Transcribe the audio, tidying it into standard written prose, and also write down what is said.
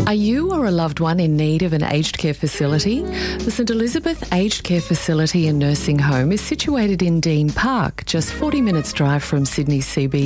Are you or a loved one in need of an aged care facility? The St Elizabeth Aged Care Facility and Nursing Home is situated in Dean Park, just 40 minutes drive from Sydney CBD.